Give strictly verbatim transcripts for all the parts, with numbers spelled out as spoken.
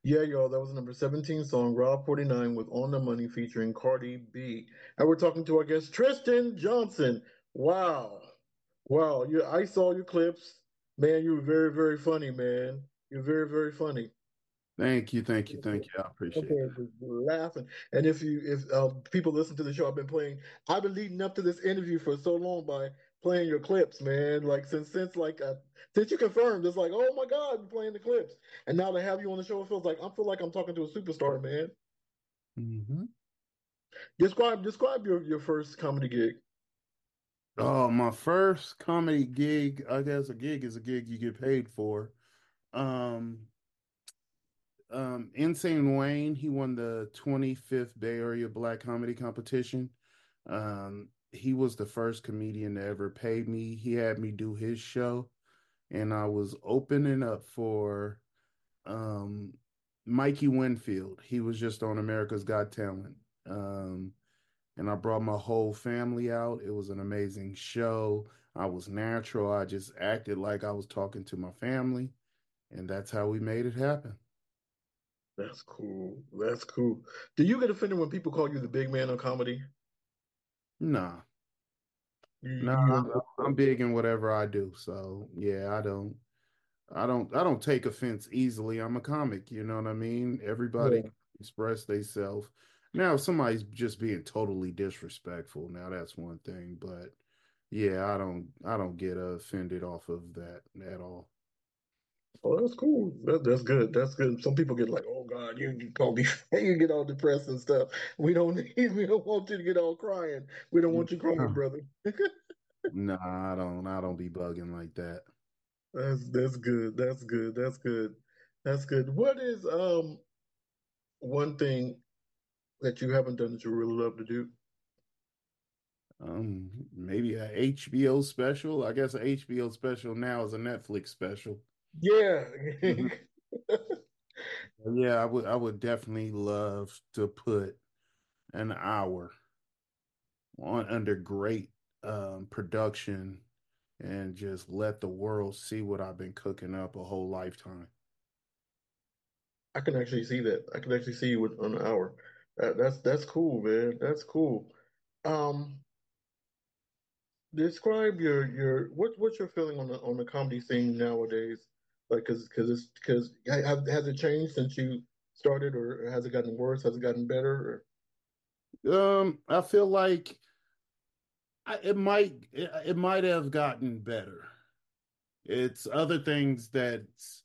Yeah, y'all, that was the number seventeen song, Rob forty-nine with On the Money featuring Cardi B. And we're talking to our guest, Tristan Johnson. Wow. Wow. You, I saw your clips. Man, you were very, very funny, man. You're very, very funny. Thank you, thank you, thank you. I appreciate it. Okay, just laughing. And if you, if uh, people listen to the show, I've been playing, I've been leading up to this interview for so long by playing your clips, man. Like since, since like, uh, since you confirmed, it's like, oh my God, I'm playing the clips. And now to have you on the show, it feels like, I feel like I'm talking to a superstar, man. hmm Describe, describe your, your first comedy gig. Oh, my first comedy gig, I guess a gig is a gig you get paid for. Um, um, Insane Wayne, he won the twenty-fifth Bay Area Black Comedy Competition. Um, he was the first comedian to ever pay me. He had me do his show, and I was opening up for um Mikey Winfield. He was just on America's Got Talent. Um, and I brought my whole family out. It was an amazing show. I was natural. I just acted like I was talking to my family, and that's how we made it happen. That's cool. That's cool. Do you get offended when people call you the big man of comedy? Nah, You, nah, you I'm, enjoy I'm that? big in whatever I do. So yeah, I don't, I don't, I don't take offense easily. I'm a comic. You know what I mean? Everybody Yeah. can express themselves. Now, if somebody's just being totally disrespectful, now that's one thing. But yeah, I don't, I don't get offended off of that at all. Oh, that's cool. That, that's good. That's good. Some people get like, "Oh God, you, you call me," you get all depressed and stuff. We don't need. We don't want you to get all crying. We don't want you crying, brother. Nah, I don't. I don't be bugging like that. That's that's good. That's good. That's good. That's good. What is um one thing that you haven't done that you really love to do? Um, maybe a H B O special. I guess a H B O special now is a Netflix special. Yeah. Mhm. Yeah, I would. I would definitely love to put an hour on under great um, production and just let the world see what I've been cooking up a whole lifetime. I can actually see that. I can actually see you with on an hour. That, that's that's cool, man. That's cool. Um, Describe your your what what's your feeling on the on the comedy scene nowadays? Like, cause cause it's cause have, has it changed since you started, or has it gotten worse? Has it gotten better? Or, Um, I feel like I, it might. It, it might have gotten better. It's other things that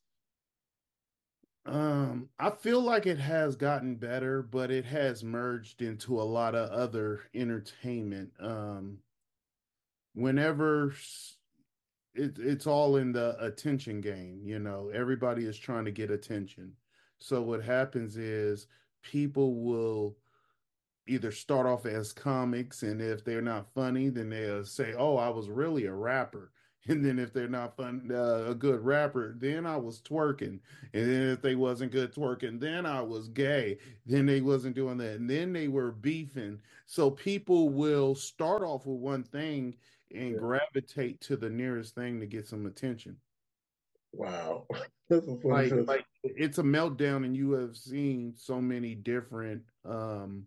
Um, I feel like it has gotten better, but it has merged into a lot of other entertainment. Um, whenever s- it, it's all in the attention game, you know, everybody is trying to get attention. So what happens is people will either start off as comics, and if they're not funny, then they'll say, "Oh, I was really a rapper." And then if they're not fun, uh, a good rapper, then I was twerking. And then if they wasn't good twerking, then I was gay. Then they wasn't doing that. And then they were beefing. So people will start off with one thing and yeah. gravitate to the nearest thing to get some attention. Wow, that's a funny Like, shit. like it's a meltdown, and you have seen so many different um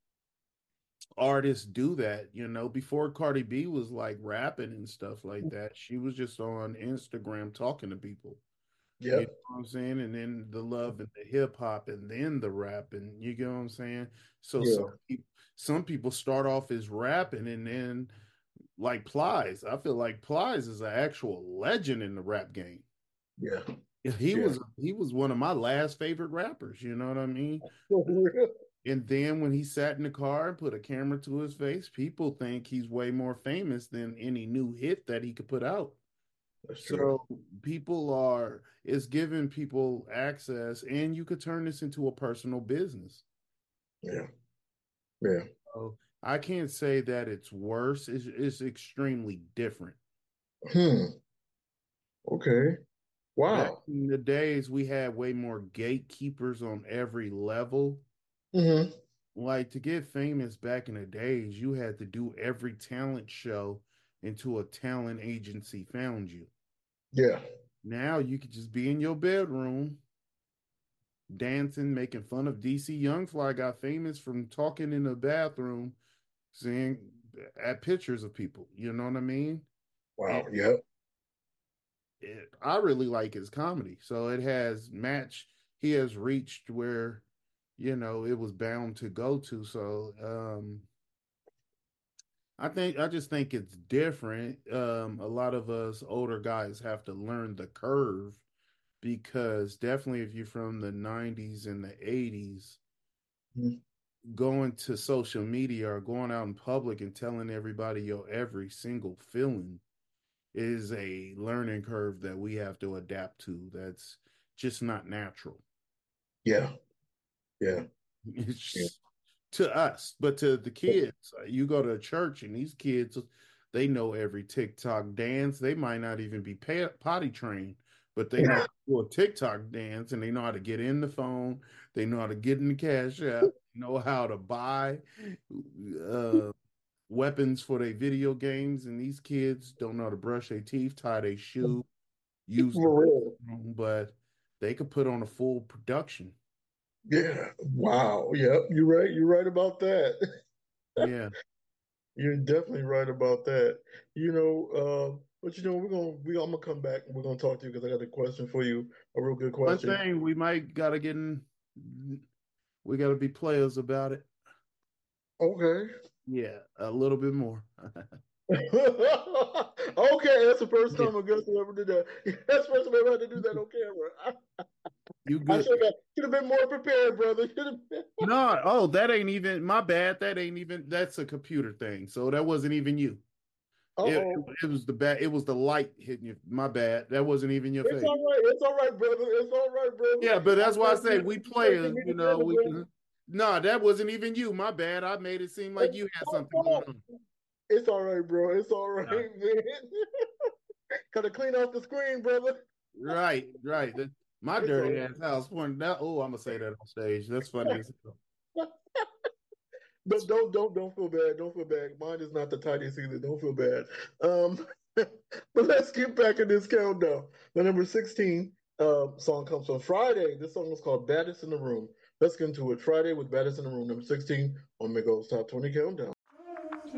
artists do that, you know. Before Cardi B was like rapping and stuff like that, she was just on Instagram talking to people. You know Yep. what I'm saying? And then the love and the hip hop and then the rap, and you get what I'm saying? So some Yeah. people some people start off as rapping, and then like Plies. I feel like Plies is an actual legend in the rap game. Yeah. He Yeah. was he was one of my last favorite rappers, you know what I mean? For real. And then when he sat in the car and put a camera to his face, people think he's way more famous than any new hit that he could put out. That's true. So people are, it's giving people access, and you could turn this into a personal business. Yeah. Yeah. So I can't say that it's worse. It's, it's extremely different. Hmm. Okay. Back Wow. in the days, we had way more gatekeepers on every level. Hmm. Like to get famous back in the days, you had to do every talent show until a talent agency found you. Yeah. Now you could just be in your bedroom, dancing, making fun of D C. Young Fly got famous from talking in the bathroom, seeing at pictures of people. You know what I mean? And Wow. Yeah. it, I really like his comedy. So it has matched. He has reached where, you know, it was bound to go to. So um, I think I just think it's different. Um, a lot of us older guys have to learn the curve because definitely if you're from the nineties and the eighties, Mhm. going to social media or going out in public and telling everybody your every single feeling is a learning curve that we have to adapt to. That's just not natural. Yeah. Yeah. Yeah. It's to us, but to the kids, uh, you go to a church and these kids, they know every TikTok dance. They might not even be potty trained, but they know how to do a TikTok dance and they know how to get in the phone. They know how to get in the cash app, know how to buy uh, weapons for their video games. And these kids don't know how to brush their teeth, tie their shoe, use the For real. bathroom, but they could put on a full production. Yeah. Wow. Yep. You're right. You're right about that. Yeah. You're definitely right about that. You know, uh, but you know, we're gonna we I'm gonna come back and we're gonna talk to you because I got a question for you, a real good One question. thing we might gotta get in, we gotta be players about it. Okay. Yeah, a little bit more. Okay, that's the first Yeah, time a guest ever did that. That's the first time I ever had to do that on camera. I, you I good. should have should have been more prepared, brother. Should have been. No, oh, that ain't even my bad. That ain't even that's a computer thing. So that wasn't even you. It, it, Uh-oh. it was the bad. It was the light hitting you. My bad. That wasn't even your It's face. all right. It's all right, brother. It's all right, brother. Yeah, but I that's why I trust say you. we You trusted players. me You to be know, able we. to. No, that wasn't even you. My bad. I made it seem like you had something going on. It's all right, bro. It's all right, No. man. Gotta clean off the screen, brother. Right, right. That, my It's dirty all ass house pointing out. Oh, I'm gonna say that on stage. That's funny as hell. right. But don't don't don't feel bad. Don't feel bad. Mine is not the tidiest either. Don't feel bad. Um, but let's get back in this countdown. The number sixteen uh, song comes on Friday. This song is called Baddest in the Room. Let's get into it. Friday with Baddest in the Room, number sixteen on Migos Top twenty Countdown.